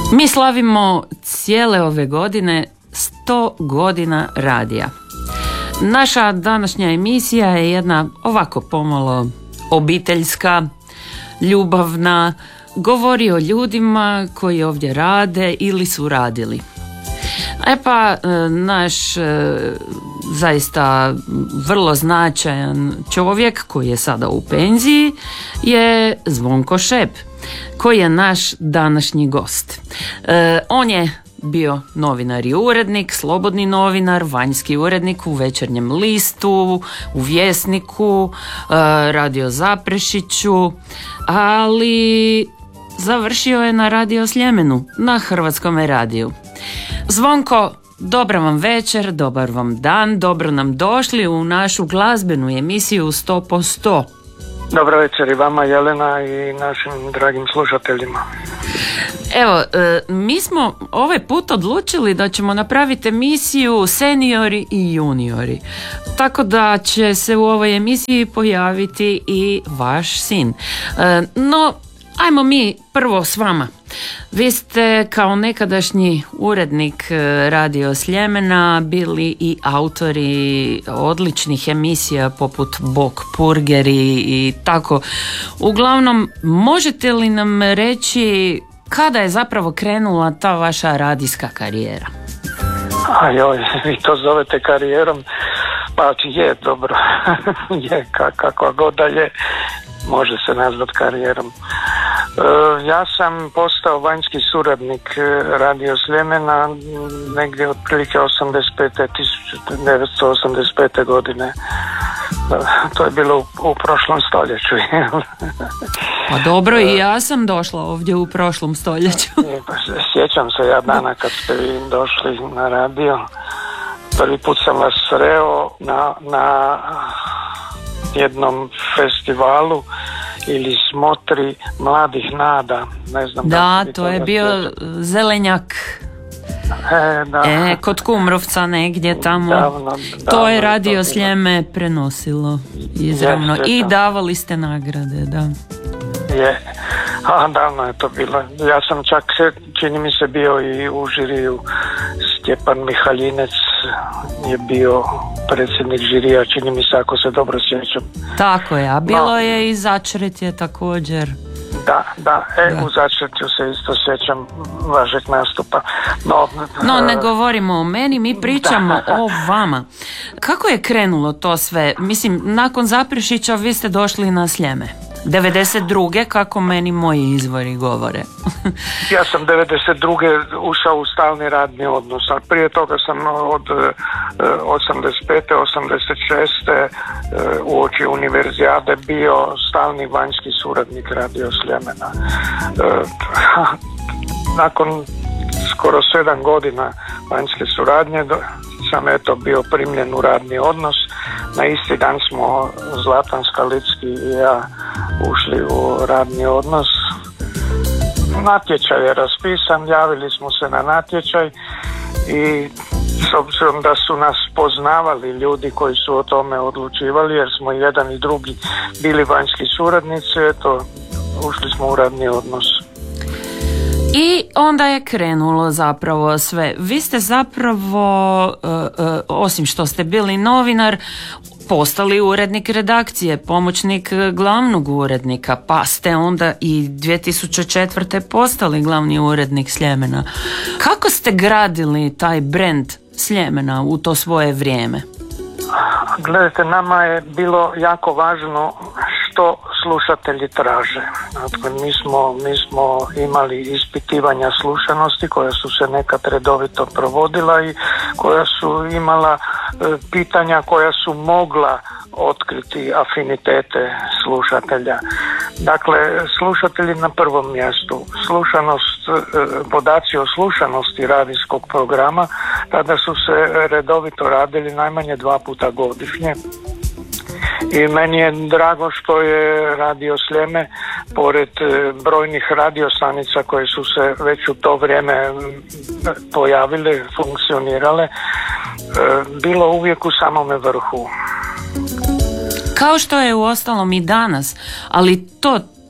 Mi slavimo cijele ove godine 100 godina radija. Naša današnja emisija je jedna ovako pomalo obiteljska, ljubavna, govori o ljudima koji ovdje rade ili su radili. Pa naš zaista vrlo značajan čovjek koji je sada u penziji je Zvonko Šep, koji je naš današnji gost. On je bio novinar i urednik, slobodni novinar, vanjski urednik u Večernjem listu, u Vjesniku, Radio Zaprešiću, ali završio je na Radio Sljemenu, na Hrvatskom radiju. Zvonko, dobar vam večer, dobar vam dan, dobro nam došli u našu glazbenu emisiju 100%. Dobro večer i vama, Jelena, i našim dragim slušateljima. Evo, mi smo ovaj put odlučili da ćemo napraviti emisiju seniori i juniori. Tako da će se u ovoj emisiji pojaviti i vaš sin. No, ajmo mi prvo s vama. Vi ste kao nekadašnji urednik Radio Sljemena bili i autori odličnih emisija poput Bok Purgeri i tako. Uglavnom, možete li nam reći kada je zapravo krenula ta vaša radijska karijera? Vi to zovete karijerom? Pa je, dobro. Je, kakva god da je, može se nazvati karijerom. Ja sam postao vanjski suradnik Radio Sljemena negdje otprilike 1985. godine. To je bilo u prošlom stoljeću. Pa dobro, i ja sam došla ovdje u prošlom stoljeću. Sjećam se ja dana kad ste vi došli na radio. Prvi put sam vas sreo na jednom festivalu ili smotri mladih nada, ne znam. Da, to je bio Zelenjak. Kod Kumrovca negdje tamo. Davno, to je Radio Sljeme prenosilo izravno. I davali ste nagrade, da. Je, davno je to bilo. Ja sam čak, čini mi se, bio i u žiriju. Stjepan Mihaljinec je bio predsjednik žirija, čini mi se, ako se dobro sjećam. Tako je, a bilo je i Začretje također. Da. U Začretju se isto sjećam vašeg nastupa. No, ne govorimo o meni, mi pričamo o vama. Kako je krenulo to sve? Mislim, nakon Zaprešića vi ste došli na Sljeme. 92. kako meni moji izvori govore. Ja sam 92. ušao u stalni radni odnos, a prije toga sam od 85. 86. uoči univerzijade bio stalni vanjski suradnik Radio Sljemena. Nakon skoro 7 godina vanjske suradnje sam bio primljen u radni odnos. Na isti dan smo Zlatan Skalicki i ja ušli u radni odnos. Natječaj je raspisan, javili smo se na natječaj i s obzirom da su nas poznavali ljudi koji su o tome odlučivali, jer smo jedan i drugi bili vanjski suradnici, ušli smo u radni odnos. I onda je krenulo zapravo sve. Vi ste zapravo, osim što ste bili novinar, postali urednik redakcije, pomoćnik glavnog urednika, pa ste onda i 2004. postali glavni urednik Sljemena. Kako ste gradili taj brend Sljemena u to svoje vrijeme? Gledajte, nama je bilo jako važno što slušatelji traže. Dakle, mi smo imali ispitivanja slušanosti koja su se nekad redovito provodila i koja su imala pitanja koja su mogla otkriti afinitete slušatelja. Dakle, slušatelji na prvom mjestu. Slušanost, podaci o slušanosti radijskog programa tada su se redovito radili najmanje 2 puta godišnje. I meni je drago što je Radio Sljeme, pored brojnih radiostanica koje su se već u to vrijeme pojavile, funkcionirale, bilo uvijek u samome vrhu. Kao što je uostalom i danas, ali to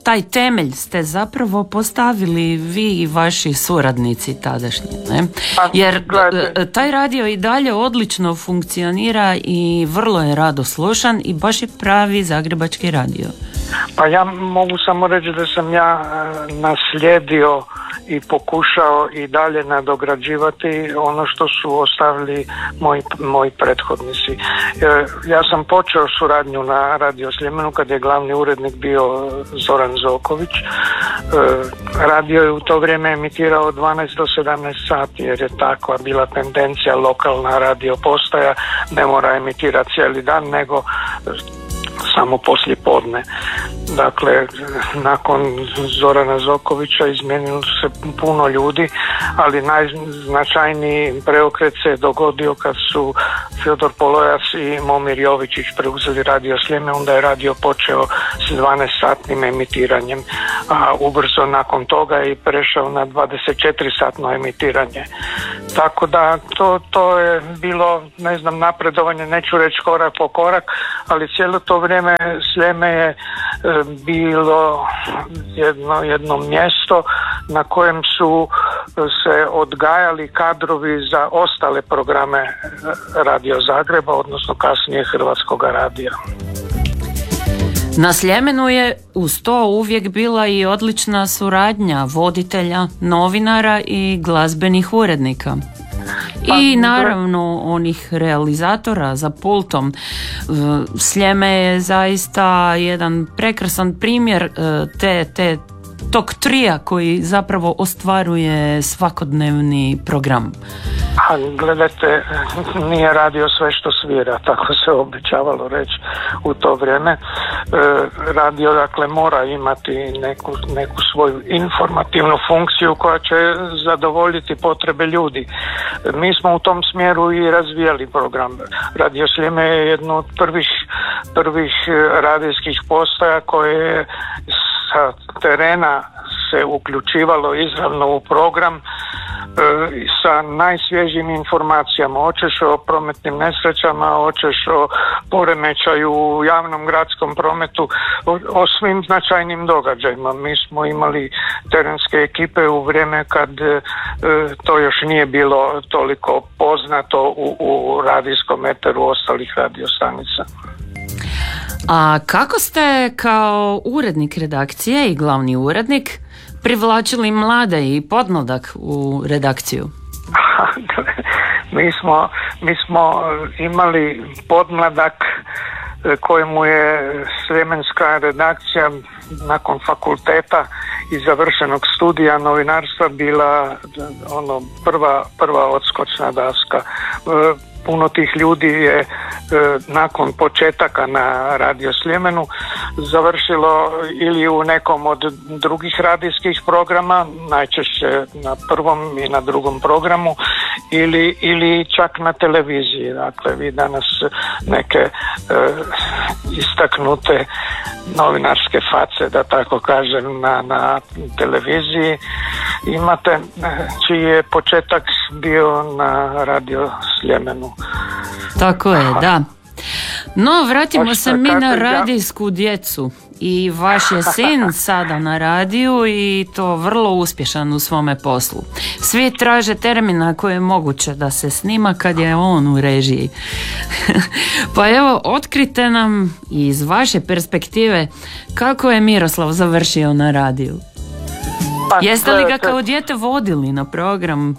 taj temelj ste zapravo postavili vi i vaši suradnici tadašnji, ne? Jer taj radio i dalje odlično funkcionira i vrlo je rado slušan i baš je pravi zagrebački radio. Pa ja mogu samo reći da sam ja naslijedio i pokušao i dalje nadograđivati ono što su ostavili moji prethodnici. Ja sam počeo suradnju na Radio Sljemenu kad je glavni urednik bio Zoran Zoković. Radio je u to vrijeme emitirao 12 do 17 sati jer je takva bila tendencija, lokalna radio postaja ne mora emitirati cijeli dan nego samo poslije podne. Dakle, nakon Zorana Zokovića izmijenilo se puno ljudi, ali najznačajniji preokret se dogodio kad su Fjodor Polojac i Momir Jovičić preuzeli Radio Sljeme, onda je radio počeo s 12-satnim emitiranjem, a ubrzo nakon toga je prešao na 24-satno emitiranje. Tako da to je bilo, ne znam, napredovanje, neću reći korak po korak, ali cijelo to vrijeme Sljeme je bilo jedno mjesto na kojem su se odgajali kadrovi za ostale programe Radio Zagreba, odnosno kasnije Hrvatskoga radija. Na Sljemenu je uz to uvijek bila i odlična suradnja voditelja, novinara i glazbenih urednika. I naravno onih realizatora za pultom. Sljeme je zaista jedan prekrasan primjer tog trija koji zapravo ostvaruje svakodnevni program. A gledajte, nije radio sve što svira, tako se običavalo reći u to vrijeme. Radio dakle mora imati neku svoju informativnu funkciju koja će zadovoljiti potrebe ljudi. Mi smo u tom smjeru i razvijali program. Radio Sljeme je jedno od prvih radijskih postaja koje je sa terena se uključivalo izravno u program sa najsvježijim informacijama, hoćeš o prometnim nesrećama, hoćeš o poremećaju u javnom gradskom prometu, o svim značajnim događajima. Mi smo imali terenske ekipe u vrijeme kad to još nije bilo toliko poznato u radijskom eteru ostalih radiostanica. A kako ste kao urednik redakcije i glavni urednik privlačili mlade i podmladak u redakciju? Mi smo imali podmladak kojemu je sljemenska redakcija nakon fakulteta i završenog studija novinarstva bila prva odskočna daska. Puno tih ljudi je nakon početaka na Radio Sljemenu završilo ili u nekom od drugih radijskih programa, najčešće na prvom i na drugom programu, ili čak na televiziji. Dakle, vi danas neke istaknute novinarske face, da tako kažem, na televiziji imate, čiji je početak bio na Radio Sljemenu. Tako je, da. No, vratimo se mi na radijsku djecu. I vaš je sin sada na radiju i to vrlo uspješan u svome poslu. Svi traže termina koje je moguće da se snima kad je on u režiji. Pa evo, otkrite nam iz vaše perspektive kako je Miroslav završio na radiju. Jeste li ga kao dijete vodili na program?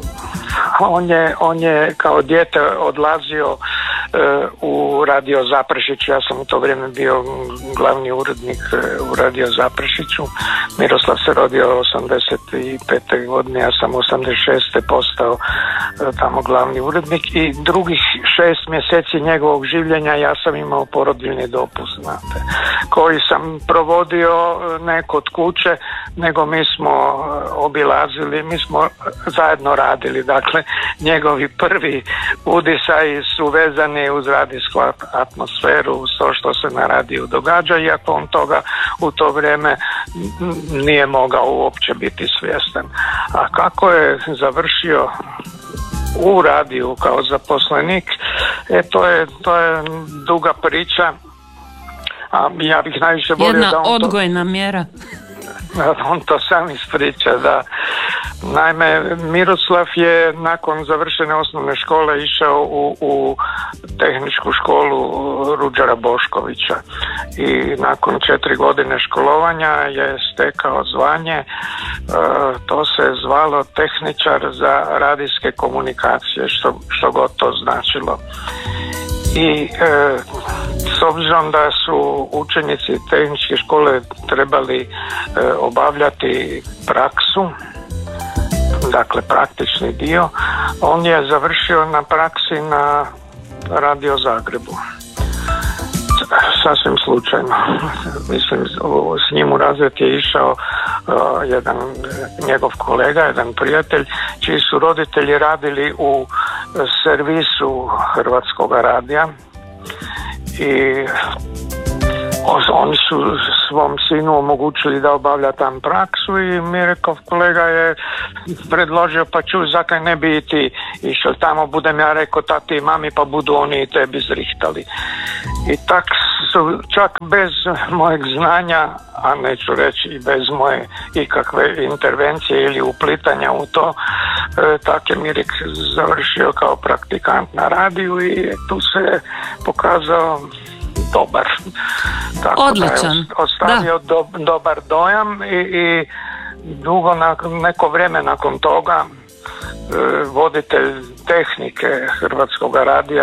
On je kao dijete odlazio u Radio Zaprešić. Ja sam u to vrijeme bio glavni urednik u Radio Zaprešiću. Miroslav se rodio 85. godine, ja sam 86. postao tamo glavni urednik i drugih 6 mjeseci njegovog življenja ja sam imao porodiljni dopust, znate, koji sam provodio ne kod kuće, nego mi smo obilazili, mi smo zajedno radili. Dakle, njegovi prvi udisaji su vezani uz radijsku atmosferu, uz to što se na radiju događa, iako on toga u to vrijeme nije mogao uopće biti svjestan. A kako je završio u radiju kao zaposlenik, to je duga priča, A ja bih najviše volio jedna da odgojna mjera. On to sam ispriča, da. Naime, Miroslav je nakon završene osnovne škole išao u tehničku školu Ruđera Boškovića i nakon 4 godine školovanja je stekao zvanje, to se zvalo tehničar za radijske komunikacije, što god to značilo. I s obzirom da su učenici tehničke škole trebali obavljati praksu, dakle praktični dio, on je završio na praksi na Radio Zagrebu. Sasvim slučajno. Mislim, s njim u razred je išao jedan njegov kolega, jedan prijatelj, čiji su roditelji radili u servisu Hrvatskog radija i oni su svom sinu omogućili da obavlja tam praksu i Mirekov kolega je predložio, pa čuj, zakaj ne bi i ti išao tamo, budem ja rekao tati i mami, pa budu oni i tebi zrihtali. I tak su čak bez mojeg znanja, a neću reći i bez moje ikakve intervencije ili uplitanja u to, tak je Mirik završio kao praktikant na radiju i tu se pokazao dobar. Tako odličan. Da je ostavio dobar dojam i dugo, neko vrijeme nakon toga, voditelj tehnike Hrvatskog radija